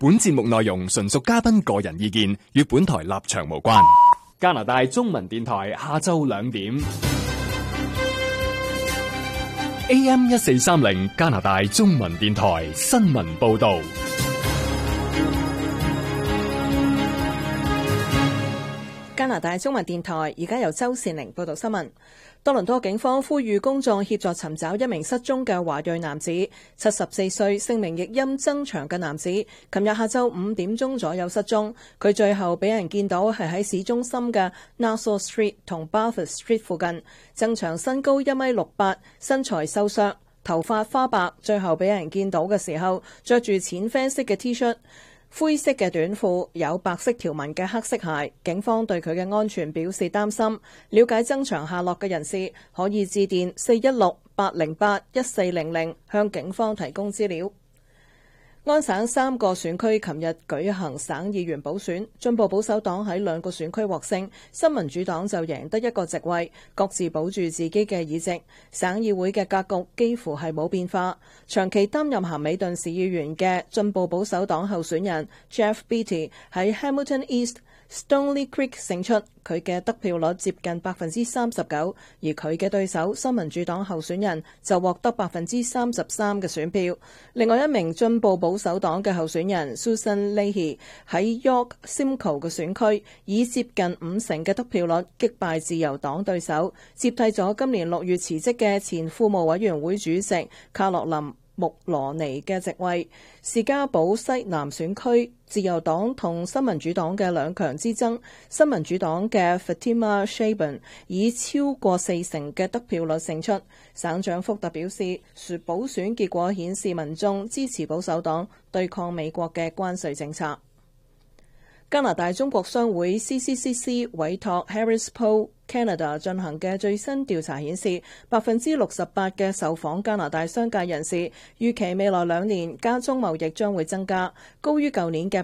本節目內容純屬嘉賓個人意見，與本台立場無關。加拿大中文電台下晝2點，AM 1430加拿大中文電台新聞報道。 加拿大中文電台而家由周善玲報道新聞。多倫多警方呼籲公眾協助尋找一名失蹤嘅華裔男子，74歲，姓名譯音曾祥嘅男子，琴日下晝5點鐘左右失蹤。佢最後俾人見到係喺市中心嘅 Nassau Street 同 Bathurst Street 附近。曾祥身高1.68米，身材瘦削，頭髮花白。最後俾人見到嘅時候，着住淺啡色嘅 T 恤。灰色嘅短褲，有白色條紋嘅黑色鞋。警方對佢嘅安全表示擔心。了解曾祥下落嘅人士可以致電416-808-1400向警方提供資料。安省3個選區琴日舉行省議員補選，進步保守黨喺2個選區獲勝，新民主黨就贏得1個席位，各自保住自己嘅議席。省議會嘅格局幾乎係冇變化。長期擔任咸美頓市議員嘅進步保守黨候選人 Jeff Beattie 喺 Hamilton East、Stoney Creek 勝出，佢嘅得票率接近 39%，而佢嘅對手新民主黨候選人就獲得 33% 嘅選票。另外一名進步保守黨嘅候選人 Susan Leahy 喺 York Simcoe 嘅選區以接近50%嘅得票率擊敗自由黨對手，接替咗今年6月辭職嘅前庫務委員會主席卡洛琳穆羅尼嘅席位。士嘉堡西南選區自由黨同新民主黨嘅兩強之爭，新民主黨嘅 Fatima Shaban 以超過40%嘅得票率勝出。省長福特表示，補選結果顯示民眾支持保守黨對抗美國嘅關稅政策。加拿大中國商會 CCCC 委託 Harris Poll Canada 進行嘅最新調查顯示，68%嘅受訪加拿大商界人士預期未來2年加中貿易將會增加，高於舊年嘅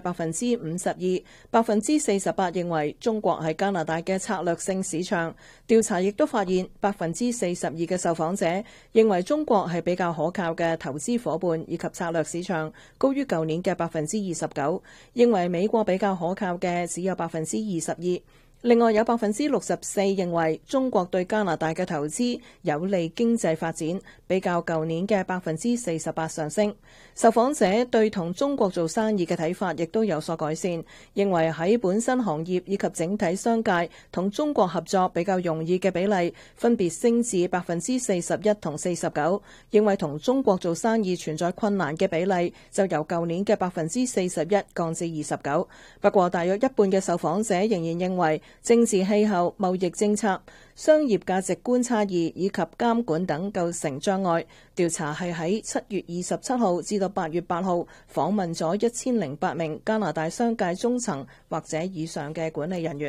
52%。48%認為中國係加拿大嘅策略性市場。調查亦都發現42%嘅受訪者認為中國係比較可靠嘅投資夥伴以及策略市場，高於舊年嘅29%。認為美國比較可靠嘅只有22%。另外有64%認為中國對加拿大嘅投資有利經濟發展，比較舊年嘅48%上升。受訪者對同中國做生意嘅睇法亦都有所改善，認為喺本身行業以及整體商界同中國合作比較容易嘅比例分別升至41%同49%，認為同中國做生意存在困難嘅比例就由舊年嘅41%降至29%。不過大約一半嘅受訪者仍然認為政治氣候、貿易政策、商業價值觀差異以及監管等構成障礙。調查係喺7月27號至到8月8號訪問咗1008名加拿大商界中層或者以上嘅管理人員。